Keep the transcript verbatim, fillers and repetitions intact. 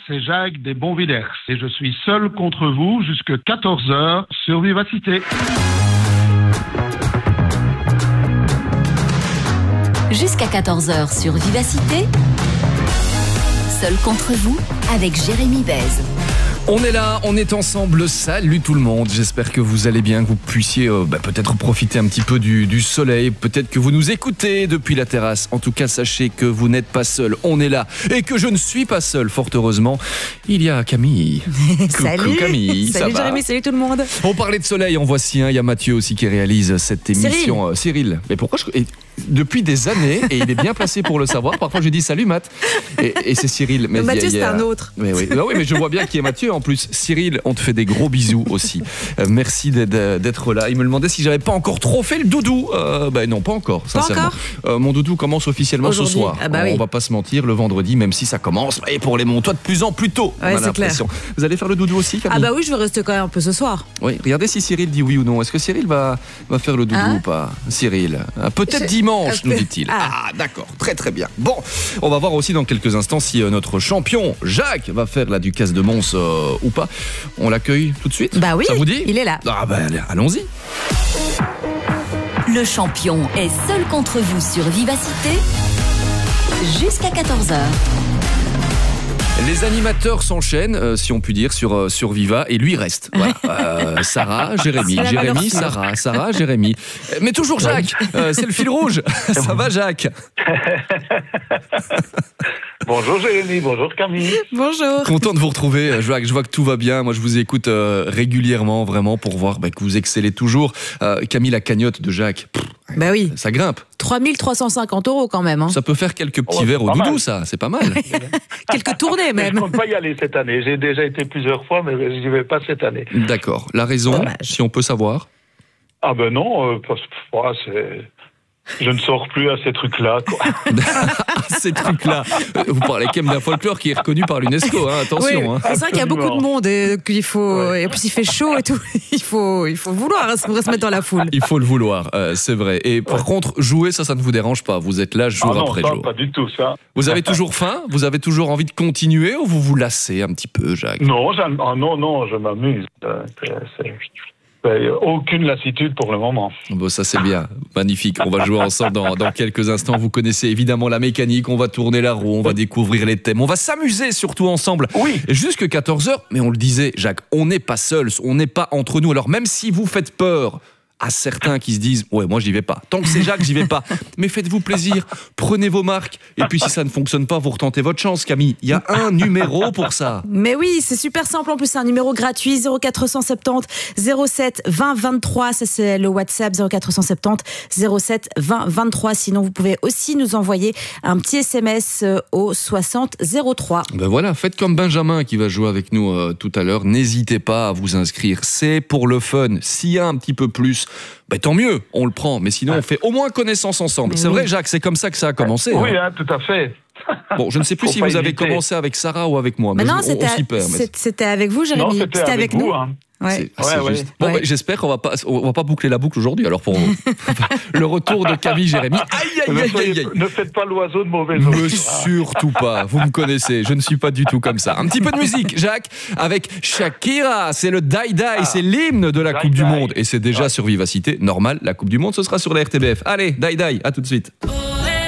c'est Jacques des Bonvillers et je suis seul contre vous jusqu'à quatorze heures sur Vivacité. Jusqu'à quatorze heures sur Vivacité, seul contre vous avec Jérémy Bèze. On est là, on est ensemble, salut tout le monde, j'espère que vous allez bien, que vous puissiez euh, bah, peut-être profiter un petit peu du, du soleil, peut-être que vous nous écoutez depuis la terrasse. En tout cas, sachez que vous n'êtes pas seul, on est là, et que je ne suis pas seul, fort heureusement. Il y a Camille. Salut. Coucou Camille, salut ça va? Jérémy, salut tout le monde. On parlait de soleil, en voici un, il y a Mathieu aussi qui réalise cette émission. Cyril. Euh, Cyril, mais pourquoi je... Et depuis des années, et il est bien placé pour le savoir, parfois je dis salut Matt, et, et c'est Cyril. Mais Mathieu, il y a- il y a- c'est un autre. Mais oui. Ah oui, mais je vois bien qui est Mathieu en plus. Cyril, on te fait des gros bisous aussi. Euh, merci d'être, d'être là. Il me demandait si j'avais pas encore trop fait le doudou. Euh, ben non, pas encore, Pas sincèrement. encore Euh, mon doudou commence officiellement ce Aujourd'hui. soir. Ah bah on oui. va pas se mentir, le vendredi, même si ça commence. Et pour les Montois, de plus en plus tôt. Ouais, on a c'est l'impression. Vous allez faire le doudou aussi, Camille? Ah bah oui, je vais rester quand même un peu ce soir. Oui. Regardez si Cyril dit oui ou non. Est-ce que Cyril va, va faire le doudou Hein ou pas? Cyril. Ah, peut-être Je- dimanche, un nous peu. dit-il. Ah. Ah, d'accord. Très très bien. Bon, on va voir aussi dans quelques instants si euh, notre champion, Jacques, va faire la Ducasse de Mons euh, ou pas. On l'accueille tout de suite? Bah oui, Ça vous dit? il est là. Ah ben allez, allons-y. Le champion est seul contre vous sur Vivacité, jusqu'à quatorze heures. Les animateurs s'enchaînent, euh, si on peut dire, sur, euh, sur Viva, et lui reste. Voilà. Euh, Sarah, Jérémy, C'est la valeur Jérémy, sûre. Sarah, Sarah, Jérémy. Euh, Mais toujours Jacques, euh, c'est le fil rouge. Ça va Jacques? Bonjour Jérémy, bonjour Camille. Bonjour. Content de vous retrouver, euh, Jacques. Je vois que tout va bien. Moi, je vous écoute euh, régulièrement, vraiment, pour voir bah, que vous excellez toujours. Euh, Camille, la cagnotte de Jacques, pff, Bah oui, ça grimpe. trois mille trois cent cinquante euros quand même. Hein. Ça peut faire quelques petits Oh, verres c'est au pas doudou, mal. ça. C'est pas mal. Quelques tournées Mais je même. compte pas y aller cette année. J'ai déjà été plusieurs fois, mais je n'y vais pas cette année. D'accord. La raison, Dommage. si on peut savoir. Ah ben non, euh, parce que moi, c'est... je ne sors plus à ces trucs-là, quoi. Ces trucs-là. Euh, Vous parlez quand même d'un folklore qui est reconnu par l'UNESCO, hein, attention. Oui, hein. c'est vrai qu'il y a beaucoup de Absolument. monde et qu'il faut. Ouais. Et en plus, il fait chaud et tout. Il faut, il faut vouloir hein, se se mettre dans la foule. Il faut le vouloir, euh, c'est vrai. Et par contre, jouer, ça, ça ne vous dérange pas. Vous êtes là jour Ah non, après ça, jour. pas du tout, ça. Vous avez toujours faim? Vous avez toujours envie de continuer ou vous vous lassez un petit peu, Jacques? Non, j'aime- ah non, non, je m'amuse. Euh, c'est- c'est- c'est aucune lassitude pour le moment. Bon, ça c'est bien, magnifique. On va jouer ensemble dans, dans quelques instants. Vous connaissez évidemment la mécanique. On va tourner la roue, on va découvrir les thèmes. On va s'amuser surtout ensemble. Oui. Jusque quatorze heures. Mais on le disait, Jacques, on n'est pas seul, on n'est pas entre nous. Alors même si vous faites peur à certains qui se disent ouais, moi j'y vais pas. Tant que c'est Jacques, j'y vais pas. Mais faites-vous plaisir, prenez vos marques. Et puis si ça ne fonctionne pas, vous retentez votre chance, Camille. Il y a un numéro pour ça. Mais oui, c'est super simple. En plus, c'est un numéro gratuit. zéro quatre cent soixante-dix zéro sept vingt vingt-trois. Ça, c'est le WhatsApp. zéro quatre cent soixante-dix zéro sept vingt vingt-trois. Sinon, vous pouvez aussi nous envoyer un petit S M S au soixante zéro trois. Ben voilà, faites comme Benjamin qui va jouer avec nous euh, tout à l'heure. N'hésitez pas à vous inscrire. C'est pour le fun. S'il y a un petit peu plus, ben tant mieux, on le prend. Mais sinon, on fait au moins connaissance ensemble. Mais C'est oui. vrai, Jacques, c'est comme ça que ça a commencé. Oui, hein. hein, tout à fait. Bon, je ne sais plus Faut si pas vous avez hésiter. commencé avec Sarah ou avec moi. Mais Mais non, je- on, c'était on s'y perd. mais c'est- c'était avec vous, Non, Jérémy. c'était avec, vous. nous. Hein. Ouais. c'est- ah, c'est Ouais, ouais. juste. Bon, Ouais. ben, j'espère qu'on va pas, on va pas boucler la boucle aujourd'hui. Alors pour le retour de Camille, Jérémy. Aïe, aïe, Ne, aïe, soyez- aïe, aïe. ne faites pas l'oiseau de mauvaise Me augure. surtout pas, vous me connaissez, je ne suis pas du tout comme ça. Un petit peu de musique, Jacques, avec Shakira, c'est le Die Die, Ah. c'est l'hymne de la Die Coupe du Die. Monde et c'est déjà Ouais. sur Vivacité, normal, la Coupe du Monde ce sera sur la R T B F. Allez, Die Die, à tout de suite.